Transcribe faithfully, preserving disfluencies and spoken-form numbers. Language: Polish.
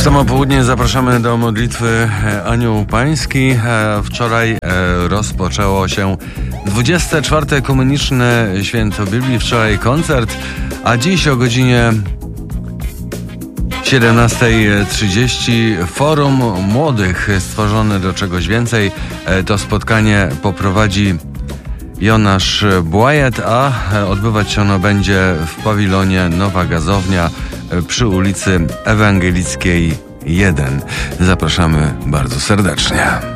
samo południe zapraszamy do modlitwy Anioł Pański. Wczoraj rozpoczęło się dwudzieste czwarte Ekumeniczne Święto Biblii. Wczoraj koncert, a dziś o godzinie siedemnasta trzydzieści Forum Młodych stworzone do czegoś więcej. To spotkanie poprowadzi Jonasz Błajet, a odbywać się ono będzie w pawilonie Nowa Gazownia przy ulicy Ewangelickiej jeden. Zapraszamy bardzo serdecznie.